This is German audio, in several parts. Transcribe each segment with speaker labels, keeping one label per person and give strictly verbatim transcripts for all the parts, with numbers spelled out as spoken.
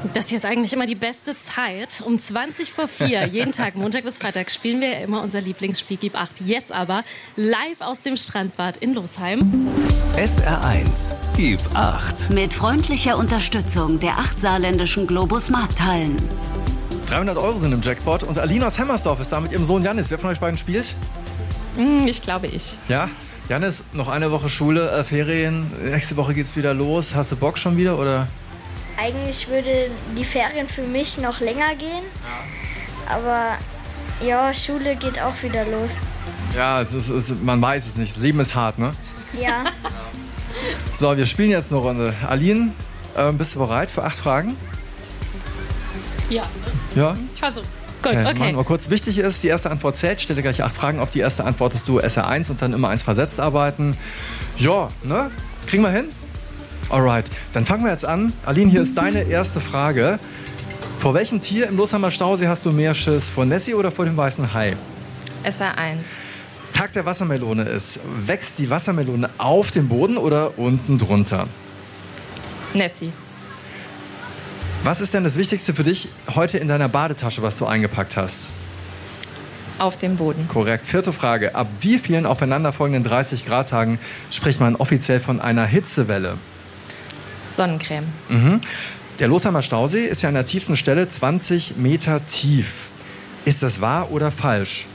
Speaker 1: Das hier ist eigentlich immer die beste Zeit. Um zwanzig vor vier, jeden Tag, Montag bis Freitag, spielen wir ja immer unser Lieblingsspiel Gib acht. Jetzt aber live aus dem Strandbad in Losheim.
Speaker 2: S R eins Gib acht.
Speaker 3: Mit freundlicher Unterstützung der acht saarländischen Globus Markthallen.
Speaker 4: dreihundert Euro sind im Jackpot und Alina aus Hemmersdorf ist da mit ihrem Sohn Janis. Wer von euch beiden spielt?
Speaker 5: Ich glaube ich.
Speaker 4: Ja? Janis, noch eine Woche Schule, äh, Ferien. Nächste Woche geht's wieder los. Hast du Bock schon wieder, oder?
Speaker 6: Eigentlich würde die Ferien für mich noch länger gehen. Ja. Aber ja, Schule geht auch wieder los.
Speaker 4: Ja, es ist, es, man weiß es nicht. Das Leben ist hart, ne?
Speaker 6: Ja.
Speaker 4: So, wir spielen jetzt eine Runde. Aline, äh, bist du bereit für acht Fragen?
Speaker 5: Ja.
Speaker 4: Ja?
Speaker 5: Ich versuch's.
Speaker 1: Gut,
Speaker 4: Okay.
Speaker 1: okay.
Speaker 4: Machen wir kurz. Wichtig ist, die erste Antwort zählt. Stelle gleich acht Fragen. Auf die erste antwortest du S R eins und dann immer eins versetzt arbeiten. Ja, ne? Kriegen wir hin? Alright, dann fangen wir jetzt an. Aline, hier ist deine erste Frage. Vor welchem Tier im Losheimer Stausee hast du mehr Schiss? Vor Nessie oder vor dem weißen Hai?
Speaker 5: S R eins.
Speaker 4: Tag der Wassermelone ist. Wächst die Wassermelone auf dem Boden oder unten drunter?
Speaker 5: Nessie.
Speaker 4: Was ist denn das Wichtigste für dich heute in deiner Badetasche, was du eingepackt hast?
Speaker 5: Auf dem Boden.
Speaker 4: Korrekt. Vierte Frage. Ab wie vielen aufeinanderfolgenden dreißig Grad Tagen spricht man offiziell von einer Hitzewelle?
Speaker 5: Sonnencreme.
Speaker 4: Mhm. Der Losheimer Stausee ist ja an der tiefsten Stelle zwanzig Meter tief. Ist das wahr oder falsch?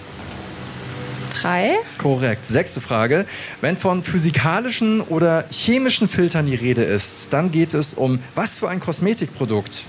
Speaker 5: Drei.
Speaker 4: Korrekt. Sechste Frage. Wenn von physikalischen oder chemischen Filtern die Rede ist, dann geht es um was für ein Kosmetikprodukt?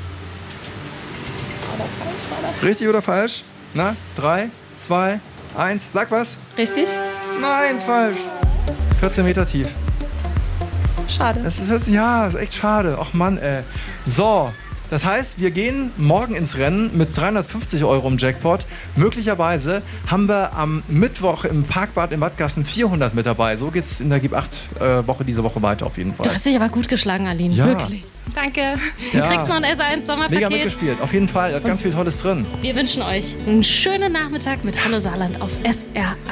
Speaker 4: Richtig oder falsch? Na, drei, zwei, eins. Sag was.
Speaker 5: Richtig?
Speaker 4: Nein, ist falsch. vierzehn Meter tief.
Speaker 5: Schade.
Speaker 4: Das ist, ja, das ist echt schade. Ach Mann, ey. So, das heißt, wir gehen morgen ins Rennen mit dreihundertfünfzig Euro im Jackpot. Möglicherweise haben wir am Mittwoch im Parkbad in Wattgassen vierhundert mit dabei. So geht's in der Gib acht äh, Woche diese Woche weiter auf jeden Fall.
Speaker 1: Du hast dich aber gut geschlagen, Aline.
Speaker 4: Ja.
Speaker 1: Wirklich.
Speaker 5: Danke.
Speaker 1: Du
Speaker 4: Ja.
Speaker 1: kriegst noch ein S R eins Sommerpaket.
Speaker 4: Mega mitgespielt, auf jeden Fall. Da ist ganz viel Tolles drin.
Speaker 1: Wir wünschen euch einen schönen Nachmittag mit Hallo Saarland auf S R eins.